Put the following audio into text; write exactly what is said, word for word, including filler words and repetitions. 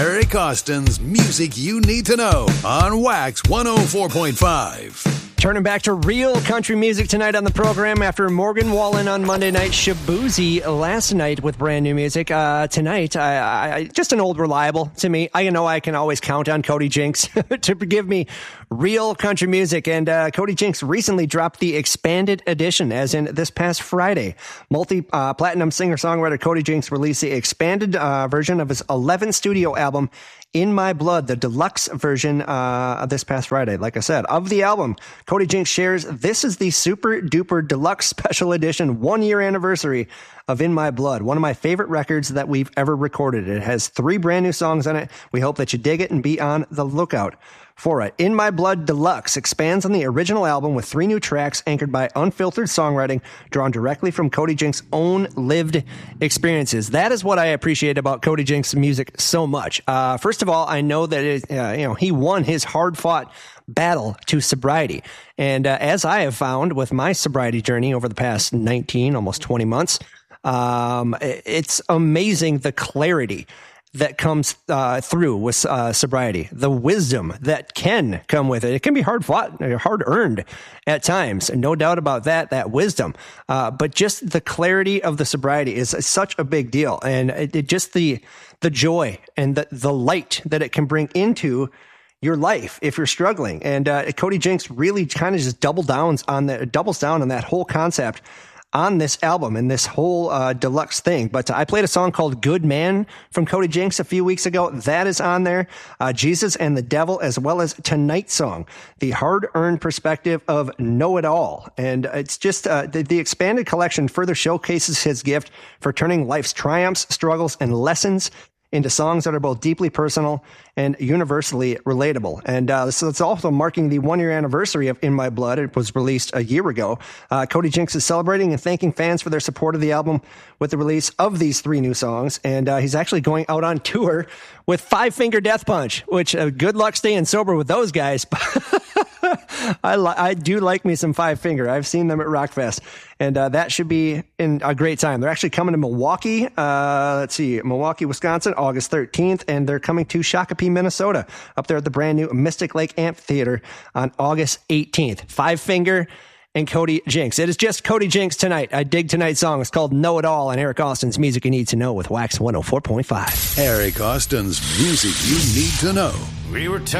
Eric Austin's Music You Need to Know on Wax one oh four point five. Turning back to real country music tonight on the program after Morgan Wallen on Monday night, Shaboozey last night with brand new music. Uh, tonight, I, I, just an old reliable to me. I know I can always count on Cody Jinks to give me real country music. And uh, Cody Jinks recently dropped the expanded edition, as in this past Friday. Multi-platinum uh, singer-songwriter Cody Jinks released the expanded uh, version of his eleventh studio album, In My Blood, the deluxe version uh, this past Friday. Like I said, of the album, Cody Jinks shares, this is the super duper deluxe special edition one year anniversary of In My Blood, one of my favorite records that we've ever recorded. It has three brand new songs on it. We hope that you dig it and be on the lookout for it. In My Blood Deluxe expands on the original album with three new tracks anchored by unfiltered songwriting drawn directly from Cody Jinks' own lived experiences. That is what I appreciate about Cody Jinks' music so much. Uh, first of all, I know that it, uh, you know he won his hard-fought battle to sobriety. And uh, as I have found with my sobriety journey over the past nineteen, almost twenty months, um, it's amazing the clarity that comes uh, through with uh, sobriety, the wisdom that can come with it. It can be hard fought, hard earned at times, no doubt about that, that wisdom. Uh, but just the clarity of the sobriety is such a big deal. And it, it just the, the joy and the, the light that it can bring into your life if you're struggling. And uh, Cody Jinks really kind of just double downs on the, doubles down on that whole concept on this album and this whole uh, deluxe thing. But uh, I played a song called Good Man from Cody Jinks a few weeks ago. That is on there. Uh, Jesus and the Devil, as well as Tonight's Song, the hard-earned perspective of Know It All. And it's just uh, the, the expanded collection further showcases his gift for turning life's triumphs, struggles, and lessons into songs that are both deeply personal and universally relatable. And uh, so it's also marking the one-year anniversary of In My Blood. It was released a year ago. Uh, Cody Jinks is celebrating and thanking fans for their support of the album with the release of these three new songs. And uh, he's actually going out on tour with Five Finger Death Punch, which uh, good luck staying sober with those guys. I, li- I do like me some Five Finger. I've seen them at Rockfest, and uh, that should be in a great time. They're actually coming to Milwaukee. Uh, let's see, Milwaukee, Wisconsin, August thirteenth, and they're coming to Shakopee, Minnesota, up there at the brand new Mystic Lake Amphitheater on August eighteenth. Five Finger and Cody Jinks. It is just Cody Jinks tonight. I dig tonight's song. It's called Know It All on Eric Austin's Music You Need to Know with Wax one oh four point five. Eric Austin's Music You Need to Know. We were t-